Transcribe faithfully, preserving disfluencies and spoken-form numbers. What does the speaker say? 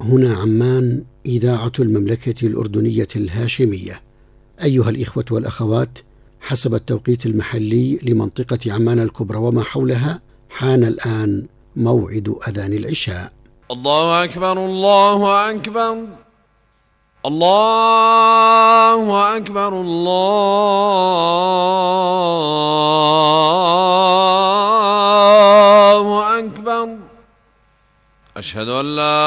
هنا عمان، إذاعة المملكة الأردنية الهاشمية. أيها الإخوة والأخوات، حسب التوقيت المحلي لمنطقة عمان الكبرى وما حولها، حان الآن موعد أذان العشاء. الله أكبر الله أكبر الله أكبر الله أكبر. أشهد أن لا